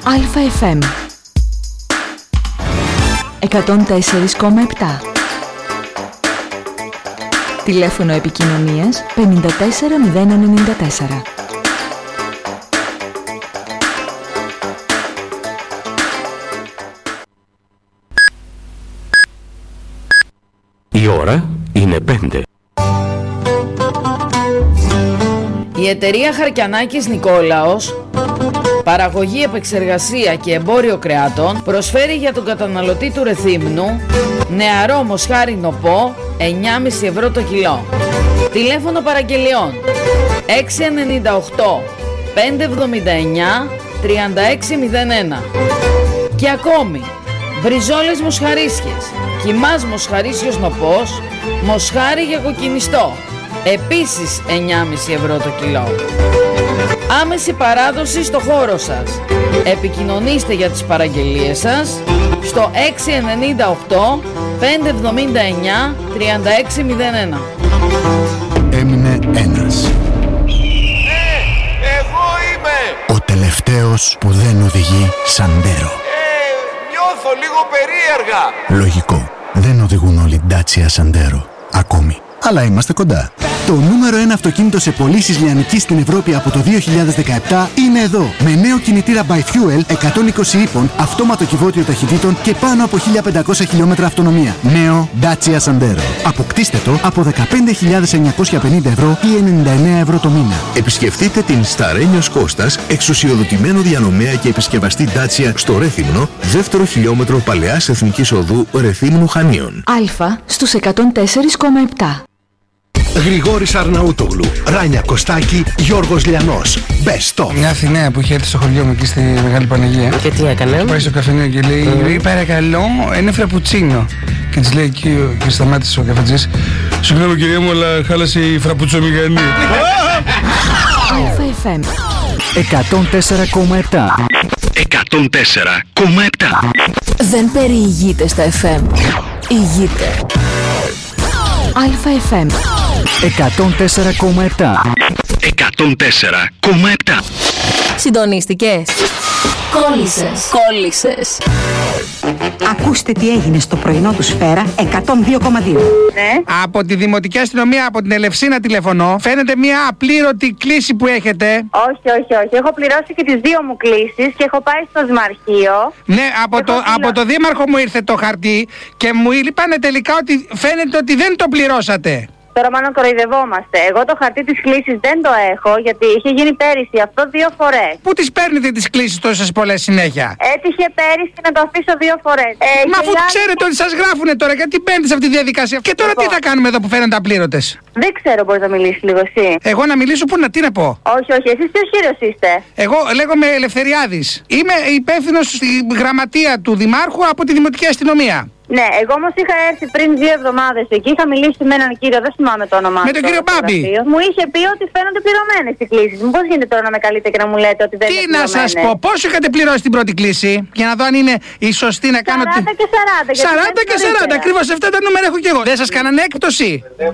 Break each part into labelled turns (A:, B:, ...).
A: ΑΕΦΜ 104,7. Τηλέφωνο επικοινωνίας 54094.
B: Η ώρα είναι 5.
C: Η εταιρεία Χαρκιανάκης Νικόλαος, παραγωγή, επεξεργασία και εμπόριο κρεάτων, προσφέρει για τον καταναλωτή του Ρεθύμνου νεαρό μοσχάρι νοπό 9,5 ευρώ το κιλό. Τηλέφωνο παραγγελιών 698 579 3601. Και ακόμη μπριζόλες μοσχαρίσιες, κιμάς μοσχαρίσιος νοπός, μοσχάρι για κοκκινιστό, επίσης 9,5 ευρώ το κιλό. Άμεση παράδοση στο χώρο σας. Επικοινωνήστε για τις παραγγελίες σας στο 698 579 3601.
D: Έμεινε ένας.
E: Εγώ είμαι!
D: Ο τελευταίος που δεν οδηγεί Σαντέρο.
E: Νιώθω λίγο περίεργα.
D: Λογικό. Δεν οδηγούν όλοι Dacia Sandero. Ακόμη. Αλλά είμαστε κοντά. Το νούμερο 1 αυτοκίνητο σε πωλήσεις λιανικής στην Ευρώπη από το 2017 είναι εδώ. Με νέο κινητήρα by Fuel 120 ύπων, αυτόματο κυβότιο ταχυτήτων και πάνω από 1500 χιλιόμετρα αυτονομία. Νέο Dacia Sandero. Αποκτήστε το από 15.950 ευρώ ή 99 ευρώ το μήνα.
F: Επισκεφτείτε την Σταρένιος Κώστας, εξουσιοδοτημένο διανομέα και επισκευαστή Dacia στο Ρέθυμνο, δεύτερο χιλιόμετρο Παλαιάς Εθνικής Οδού Ρεθύμνου Χανίων.
A: Α στους 104,7.
G: Γρηγόρης Αρναούτογλου, Ράνια Κωστάκη, Γιώργος Λιανός. Best of.
H: Μια Αθηναία που είχε έρθει στο χωριό μου εκεί στη Μεγάλη Παναγία.
I: Και τι έκανε?
H: Πάει στο καφενείο και λέει: παρακαλώ, ένα φραπουτσίνο. Και της λέει εκεί και σταμάτησε ο καφετζής: συγγνώμη κυρία μου, αλλά χάλασε η φραπουτσομηγανή.
A: ΑΕΦΜ
D: 104,7.
F: 104,7.
A: Δεν περιηγείται στα FM. Ηγείται. ΑΕΦΜ
D: 104,7.
F: 104,7.
I: Συντονίστηκες? Κόλλησες.
J: Ακούστε τι έγινε στο πρωινό του Σφαίρα 102,2.
K: Ναι.
H: Από τη Δημοτική Αστυνομία, από την Ελευσίνα τηλεφωνώ. Φαίνεται μια απλήρωτη κλήση που έχετε.
K: Όχι. Έχω πληρώσει και τις 2 μου κλήσεις και έχω πάει στο Δημαρχείο.
H: Ναι, από το Δήμαρχο μου ήρθε το χαρτί και μου είπανε τελικά ότι φαίνεται ότι δεν το πληρώσατε.
K: Τώρα μάλλον κοροϊδευόμαστε. Εγώ το χαρτί της κλήσης δεν το έχω γιατί είχε γίνει πέρυσι αυτό 2 φορές.
H: Πού τις παίρνετε τις κλήσεις τόσες πολλές συνέχεια?
K: Έτυχε πέρυσι να το αφήσω 2 φορές.
H: Μα αφού ξέρετε ότι σας γράφουνε τώρα, γιατί μπαίνετε σε αυτή τη διαδικασία? Και τώρα τι θα κάνουμε εδώ που φαίνονται απλήρωτες?
K: Δεν ξέρω, μπορείς να μιλήσεις λίγο εσύ?
H: Εγώ να μιλήσω, τι να πω?
K: Όχι, εσείς ποιος κύριος είστε?
H: Εγώ λέγομαι Ελευθεριάδης. Είμαι υπεύθυνος στη γραμματεία του Δημάρχου από τη Δημοτική Αστυνομία.
K: Ναι, εγώ όμως είχα έρθει πριν 2 εβδομάδες εκεί, είχα μιλήσει με έναν κύριο, δεν θυμάμαι το όνομά του.
H: Με τον κύριο Μπάμπη.
K: Μου είχε πει ότι φαίνονται πληρωμένες οι κλήσεις. Πώς γίνεται τώρα να με καλείτε και να μου λέτε ότι δεν είναι πληρωμένες?
H: Τι να σας πω, πόσο είχατε πληρώσει την πρώτη κλήση? Για να δω αν είναι η σωστή να κάνω.
K: 40 και 40.
H: 40 και 40, ακριβώς αυτά τα νούμερα έχω και εγώ. Δεν σας κάνανε έκπτωση?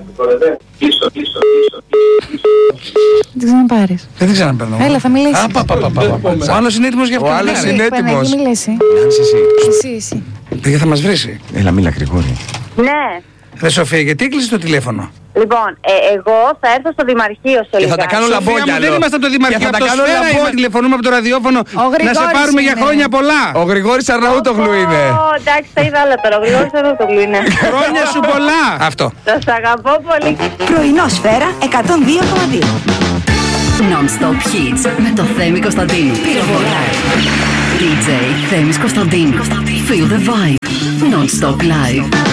I: Δεν ξαναπάρεις.
H: Δεν την ξαναπαίρνω.
I: Έλα, θα μιλήσει.
H: Ο άλλος είναι έτοιμος για αυτό.
F: Ο άλλος είναι έτοιμος.
I: Εσύ.
H: Δεν θα μας βρίσει.
F: Έλα, μίλα Γρηγόρη.
K: Ναι.
H: Ρε Σοφία, γιατί έκλεισε το τηλέφωνο?
K: Λοιπόν, εγώ θα έρθω στο Δημαρχείο σε
F: Και
K: λίγα.
F: θα τα κάνω λαμπόγια.
H: Δεν είμαστε από το Δημαρχείο, από το Σφαίρα. Τηλεφωνούμε από το ραδιόφωνο. Να σε πάρουμε για χρόνια πολλά.
F: Ο Γρηγόρης Αρναούτογλου είναι.
K: Εντάξει, τα είδα όλα τώρα. Ο Γρηγόρης Αρναούτογλου είναι.
H: Χρόνια σου πολλά. Αυτό.
K: Σας αγαπώ πολύ.
J: Πρωινό Σφαίρα 102,2.
L: Non-stop hits με το Θέμη Κωνσταντίνου. Πυροβολά. DJ Θέμης Κωνσταντίνου. Feel the vibe. Non-stop live.